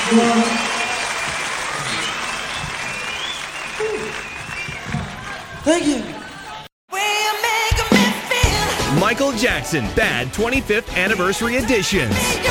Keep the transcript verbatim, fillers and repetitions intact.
Thank you. Michael Jackson Bad twenty-fifth Anniversary Edition.